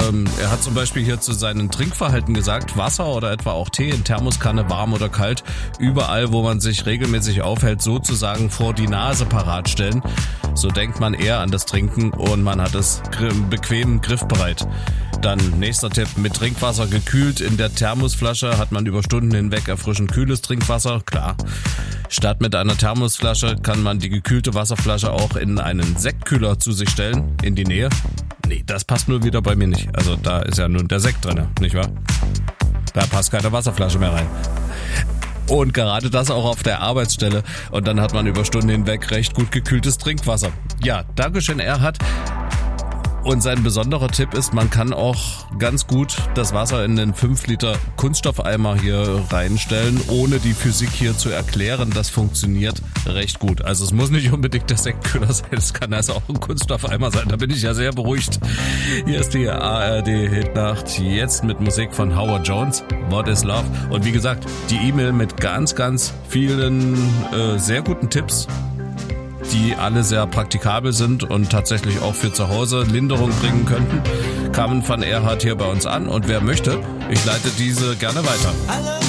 Er hat zum Beispiel hier zu seinem Trinkverhalten gesagt, Wasser oder etwa auch Tee in Thermoskanne, warm oder kalt, überall, wo man sich regelmäßig aufhält, sozusagen vor die Nase parat stellen. So denkt man eher an das Trinken und man hat es bequem griffbereit. Dann nächster Tipp, mit Trinkwasser gekühlt in der Thermosflasche hat man über Stunden hinweg erfrischend kühles Trinkwasser, klar. Statt mit einer Thermosflasche kann man die gekühlte Wasserflasche auch in einen Sektkühler zu sich stellen, in die Nähe. Nee, das passt nur wieder bei mir nicht. Also da ist ja nun der Sekt drin, nicht wahr? Da passt keine Wasserflasche mehr rein. Und gerade das auch auf der Arbeitsstelle. Und dann hat man über Stunden hinweg recht gut gekühltes Trinkwasser. Ja, Dankeschön, Erhard. Und sein besonderer Tipp ist, man kann auch ganz gut das Wasser in den 5 Liter Kunststoffeimer hier reinstellen, ohne die Physik hier zu erklären. Das funktioniert recht gut. Also es muss nicht unbedingt der Sektkühler sein, es kann also auch ein Kunststoffeimer sein. Da bin ich ja sehr beruhigt. Hier ist die ARD-Hitnacht, jetzt mit Musik von Howard Jones, What is Love? Und wie gesagt, die E-Mail mit ganz, ganz vielen sehr guten Tipps, die alle sehr praktikabel sind und tatsächlich auch für zu Hause Linderung bringen könnten, kamen von Erhard hier bei uns an. Und wer möchte, ich leite diese gerne weiter.